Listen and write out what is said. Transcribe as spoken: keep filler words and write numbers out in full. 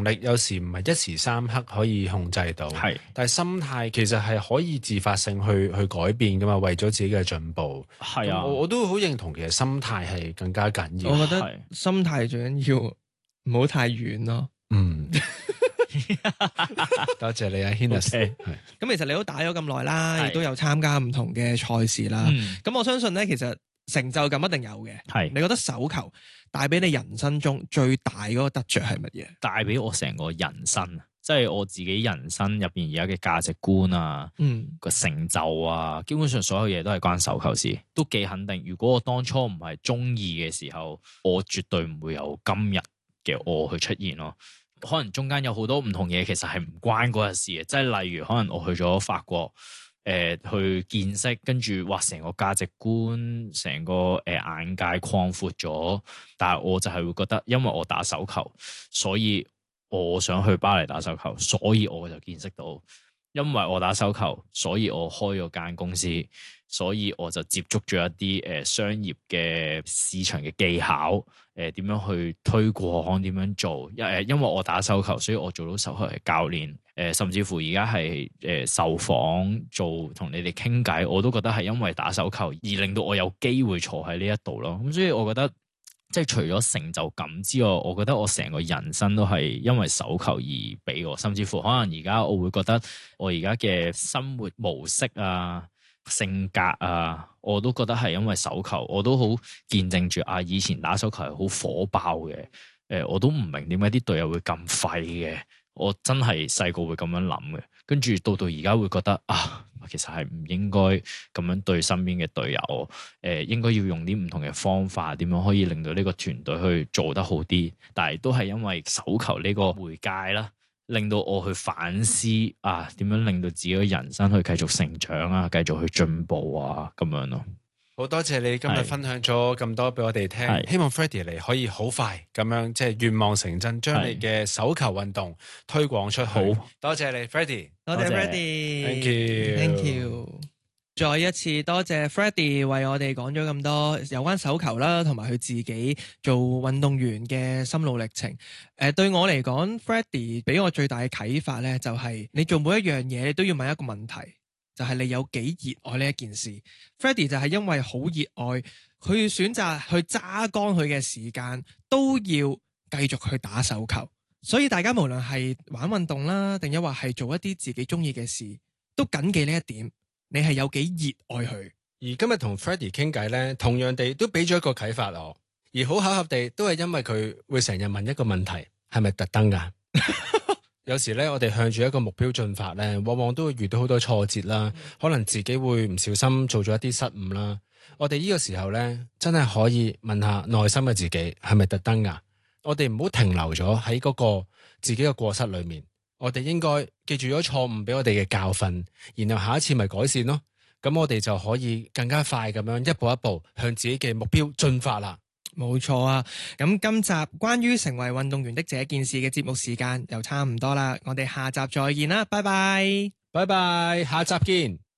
能力有時唔係一時三刻可以控制到，係，但係心態其實係可以自發性去去改變噶嘛，為咗自己嘅進步。係啊，我我都好認同，其實心態係更加緊要。 我覺得心態最緊要，唔好太遠咯。 嗯。多謝你啊 Hinnis。 咁其實你都打咗咁耐啦，亦都有參加唔同嘅賽事啦。咁、嗯、我相信咧，其實成就感一定有嘅。係，你覺得手球帶俾你人生中最大嗰個得着係乜嘢？ 帶俾我成個人生，即係我自己人生入邊而家嘅價值觀啊，嗯，個成就啊，基本上所有嘢都係關手球事。都幾肯定，如果我當初唔係中意嘅時候，我絕對唔會有今日嘅我去出現咯。可能中間有好多唔同嘢，其實係唔關嗰日事嘅，即係例如可能我去咗法國，誒、呃、去見識，跟住哇成個價值觀，成個誒、呃、眼界擴闊咗。但係我就係會覺得，因為我打手球，所以我想去巴黎打手球，所以我就見識到，因為我打手球，所以我開咗間公司，所以我就接觸咗一啲誒、呃、商業嘅市場嘅技巧，誒、呃、點樣去推廣，點樣做。因誒因為我打手球，所以我做到手球嘅教練，誒、呃、甚至乎而家係誒受訪做同你哋傾偈，我都覺得係因為打手球而令到我有機會坐喺呢一度咯。咁所以我覺得，即係除咗成就感之外，我覺得我成個人生都係因為手球而俾我，甚至乎可能而家我會覺得我而家嘅生活模式啊、性格啊，我都覺得係因為手球，我都好見證住啊！以前打手球係好火爆嘅，誒、呃，我都唔明點解啲隊友會咁廢嘅，我真係細個會咁樣諗嘅，跟住到到而家會覺得啊，其實係唔應該咁樣對身邊嘅隊友，誒、呃，應該要用啲唔同嘅方法，點樣可以令到呢個團隊去做得好啲，但係都係因為手球呢個媒介啦。令到我去反思啊，點樣令到自己嘅人生去繼續成長啊，繼續去進步啊，咁樣咯。 好多謝你今日分享咗咁多俾我哋聽，希望 Freddy 嚟可以好快咁樣即係願望成真，將你嘅手球運動推廣出去。好，多謝你 Freddy， 多謝 Freddy，Thank you，Thank you。再一次多謝 Freddy 為我哋講咗咁多有關手球啦，同埋佢自己做運動員嘅心路歷程。誒、呃，對我嚟講 Freddy 俾我最大嘅啟發咧，就係、是、你做每一樣嘢，你都要問一個問題，就係、是、你有幾熱愛呢一件事。Freddy 就係因為好熱愛，佢選擇去揸乾佢嘅時間，都要繼續去打手球。所以大家無論係玩運動啦，定抑或係做一啲自己中意嘅事，都謹記呢一點。你係有幾熱愛佢？ 而今日同 Freddy 傾偈咧，同樣地都俾咗一個啟發我。而好巧合地，都係因為佢會成日問一個問題，係咪特登噶？有時咧，我哋向住一個目標進發咧，往往都會遇到好多挫折啦，可能自己會唔小心做咗一啲失誤啦。我哋呢個時候咧，真係可以問下內心嘅自己，係咪特登噶？我哋唔好停留咗喺嗰個自己嘅過失裏面。我哋應該記住咗錯誤俾我哋嘅教訓，然後下一次咪改善咯。咁我哋就可以更加快咁樣一步一步向自己嘅目標進發啦。 冇錯啊！咁今集關於成為運動員的這件事嘅節目時間又差唔多啦，我哋下集再見啦，拜拜， 拜拜，下集見。